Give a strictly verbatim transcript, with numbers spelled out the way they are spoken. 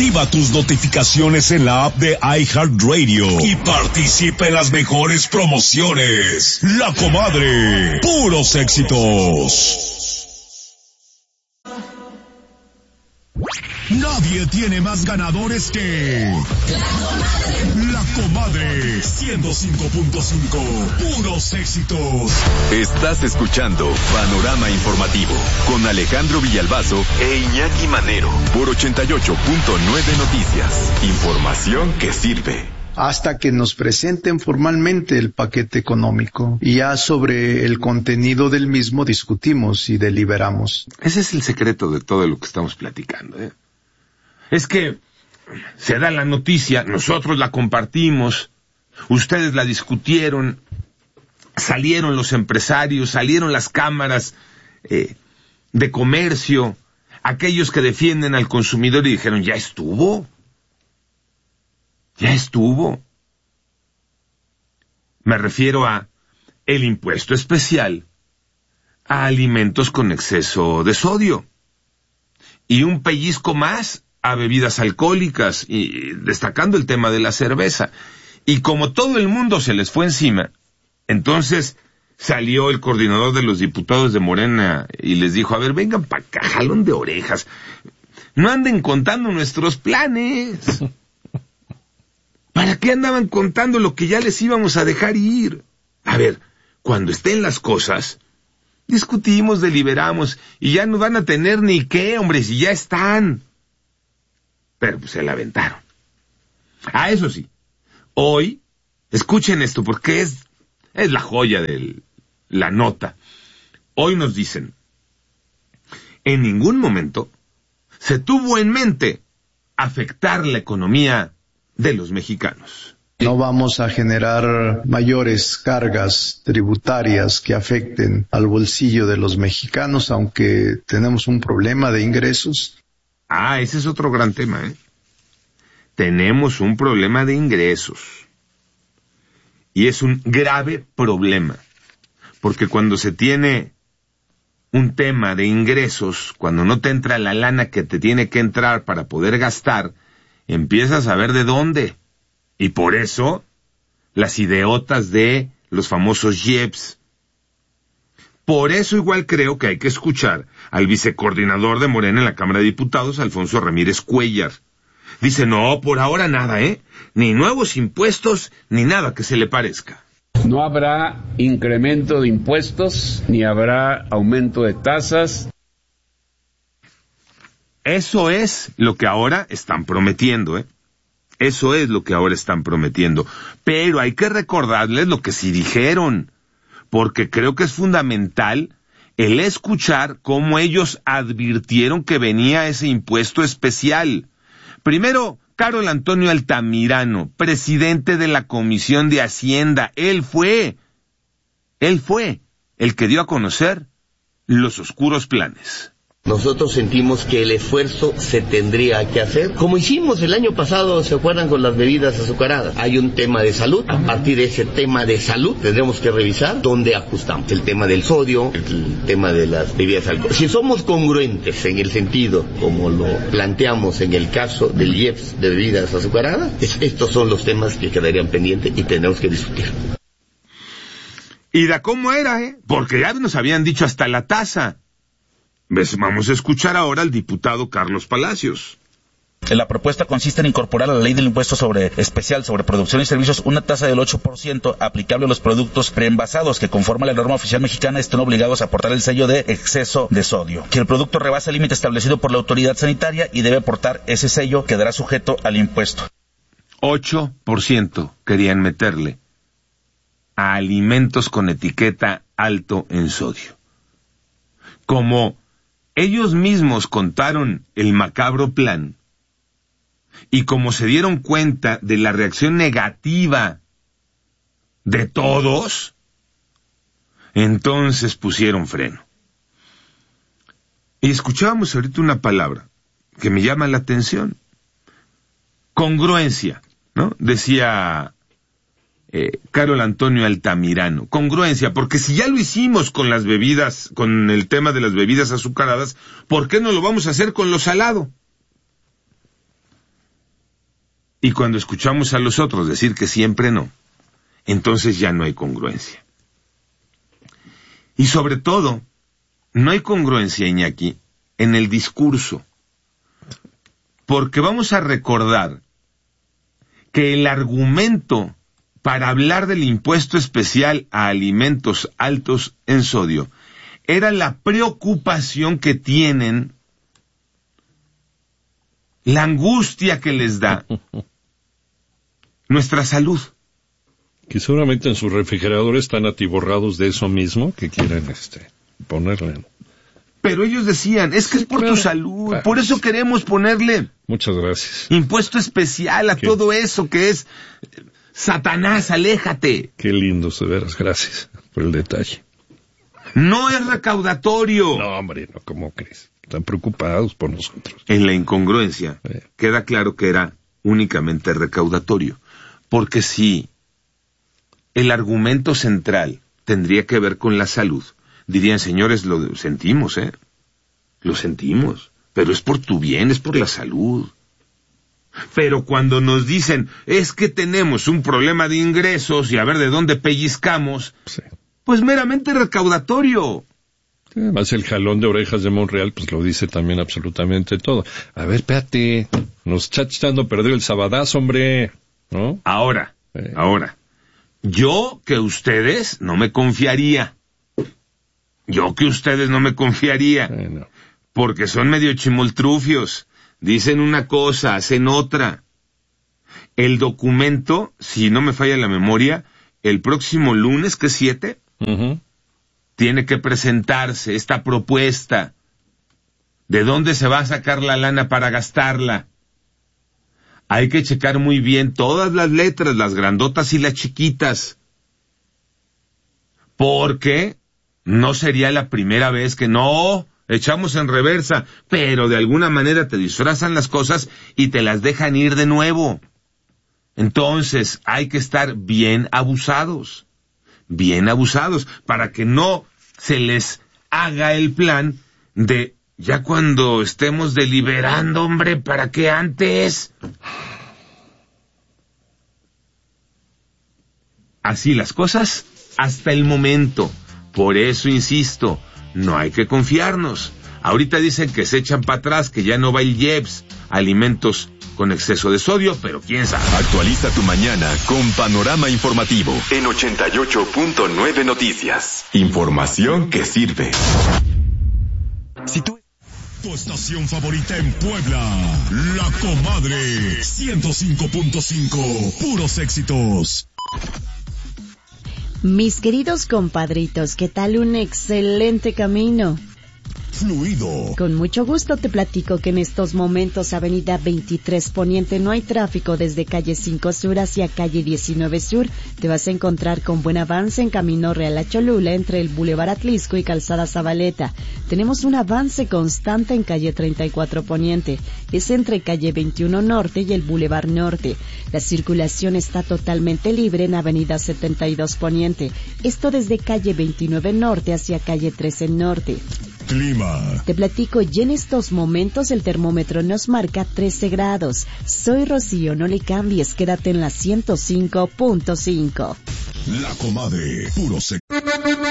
Activa tus notificaciones en la app de iHeartRadio y participa en las mejores promociones. La Comadre, puros éxitos. Nadie tiene más ganadores que La Comadre. ciento cinco punto cinco, puros éxitos. Estás escuchando Panorama Informativo con Alejandro Villalbazo e Iñaki Manero por ochenta y ocho punto nueve Noticias. Información que sirve. Hasta que nos presenten formalmente el paquete económico y ya sobre el contenido del mismo discutimos y deliberamos. Ese es el secreto de todo lo que estamos platicando, ¿eh? Es que se da la noticia, nosotros la compartimos, ustedes la discutieron, salieron los empresarios, salieron las cámaras eh, de comercio, aquellos que defienden al consumidor y dijeron, ya estuvo, ya estuvo. Me refiero a el impuesto especial a alimentos con exceso de sodio y un pellizco más a bebidas alcohólicas, y destacando el tema de la cerveza. Y como todo el mundo se les fue encima, entonces salió el coordinador de los diputados de Morena y les dijo, a ver, vengan para acá, jalón de orejas, no anden contando nuestros planes. ¿Para qué andaban contando lo que ya les íbamos a dejar ir? A ver, cuando estén las cosas, discutimos, deliberamos, y ya no van a tener ni qué, hombre, si ya están. Pero pues se la aventaron. Ah, eso sí, hoy, escuchen esto, porque es, es la joya de la nota. Hoy nos dicen, en ningún momento se tuvo en mente afectar la economía de los mexicanos. No vamos a generar mayores cargas tributarias que afecten al bolsillo de los mexicanos, aunque tenemos un problema de ingresos. Ah, ese es otro gran tema, ¿eh? Tenemos un problema de ingresos. Y es un grave problema. Porque cuando se tiene un tema de ingresos, cuando no te entra la lana que te tiene que entrar para poder gastar, empiezas a ver de dónde. Y por eso, las ideotas de los famosos I E P S. Por eso igual creo que hay que escuchar al vicecoordinador de Morena en la Cámara de Diputados, Alfonso Ramírez Cuellar. Dice, no, por ahora nada, ¿eh? Ni nuevos impuestos, ni nada que se le parezca. No habrá incremento de impuestos, ni habrá aumento de tasas. Eso es lo que ahora están prometiendo, ¿eh? Eso es lo que ahora están prometiendo. Pero hay que recordarles lo que sí dijeron, porque creo que es fundamental el escuchar cómo ellos advirtieron que venía ese impuesto especial. Primero, Carol Antonio Altamirano, presidente de la Comisión de Hacienda, él fue, él fue el que dio a conocer los oscuros planes. Nosotros sentimos que el esfuerzo se tendría que hacer, como hicimos el año pasado, ¿se acuerdan? Con las bebidas azucaradas. Hay un tema de salud, a partir de ese tema de salud tendremos que revisar dónde ajustamos. El tema del sodio, el tema de las bebidas alcohólicas. Si somos congruentes en el sentido, como lo planteamos en el caso del I E P S de bebidas azucaradas, es, estos son los temas que quedarían pendientes y tendremos que discutir. ¿Y de cómo era, eh? Porque ya nos habían dicho hasta la tasa. Vamos a escuchar ahora al diputado Carlos Palacios. La propuesta consiste en incorporar a la ley del impuesto sobre especial sobre producción y servicios una tasa del ocho por ciento aplicable a los productos preenvasados que conforme a la norma oficial mexicana estén obligados a aportar el sello de exceso de sodio. Si el producto rebasa el límite establecido por la autoridad sanitaria y debe aportar ese sello, quedará sujeto al impuesto. ocho por ciento querían meterle a alimentos con etiqueta alto en sodio. Como ellos mismos contaron el macabro plan, y como se dieron cuenta de la reacción negativa de todos, entonces pusieron freno. Y escuchábamos ahorita una palabra que me llama la atención. Congruencia, ¿no? Decía eh, Carol Antonio Altamirano. Congruencia, porque si ya lo hicimos con las bebidas, con el tema de las bebidas azucaradas, ¿por qué no lo vamos a hacer con lo salado? y cuando escuchamos a los otros decir que siempre no, entonces ya no hay congruencia. Y sobre todo, no hay congruencia, Iñaki, en el discurso, porque vamos a recordar que el argumento para hablar del impuesto especial a alimentos altos en sodio era la preocupación que tienen, la angustia que les da nuestra salud. Que seguramente en sus refrigeradores están atiborrados de eso mismo que quieren este ponerle. Pero ellos decían, es que sí, es por claro, tu salud, claro, por eso queremos ponerle. Muchas gracias. Impuesto especial a ¿Qué? todo eso que es Satanás, aléjate. Qué lindo, de veras, gracias por el detalle. No es recaudatorio. No, hombre, no, ¿cómo crees? Están preocupados por nosotros. En la incongruencia, eh. queda claro que era únicamente recaudatorio. Porque si el argumento central tendría que ver con la salud, dirían, señores, lo sentimos, ¿eh? Lo sentimos, pero es por tu bien, es por la salud. Pero cuando nos dicen, es que tenemos un problema de ingresos y a ver de dónde pellizcamos, sí. pues meramente recaudatorio. Además el jalón de orejas de Monreal, pues lo dice también absolutamente todo. A ver, espérate, nos está echando a perder el sabadazo, hombre, ¿no? Ahora, eh. ahora, yo que ustedes no me confiaría. Yo que ustedes no me confiaría. Eh, no. Porque son medio chimoltrufios. Dicen una cosa, hacen otra. El documento, si no me falla la memoria, el próximo lunes, que es siete, uh-huh. tiene que presentarse esta propuesta. ¿De dónde se va a sacar la lana para gastarla? Hay que checar muy bien todas las letras, las grandotas y las chiquitas. Porque no sería la primera vez que no... echamos en reversa, pero de alguna manera te disfrazan las cosas y te las dejan ir de nuevo. Entonces hay que estar bien abusados, bien abusados, para que no se les haga el plan de, ya cuando estemos deliberando, hombre, ¿para qué antes? Así las cosas hasta el momento. Por eso insisto, no hay que confiarnos. Ahorita dicen que se echan para atrás, que ya no va el I E P S, alimentos con exceso de sodio, pero quién sabe. Actualiza tu mañana con Panorama Informativo en ochenta y ocho punto nueve Noticias. Información que sirve. Si tú... Tu estación favorita en Puebla, La Comadre, ciento cinco punto cinco, puros éxitos. Mis queridos compadritos, ¿qué tal un excelente camino? Fluido. Con mucho gusto te platico que en estos momentos Avenida veintitrés Poniente no hay tráfico desde calle cinco Sur hacia calle diecinueve Sur. Te vas a encontrar con buen avance en Camino Real a Cholula entre el Boulevard Atlisco y Calzada Zabaleta. Tenemos un avance constante en calle treinta y cuatro Poniente. Es entre calle veintiuno Norte y el Boulevard Norte. La circulación está totalmente libre en Avenida setenta y dos Poniente. Esto desde calle veintinueve Norte hacia calle trece Norte. Clima. Te platico, y en estos momentos el termómetro nos marca trece grados. Soy Rocío, no le cambies, quédate en la ciento cinco punto cinco. La Comadre, puro sexo.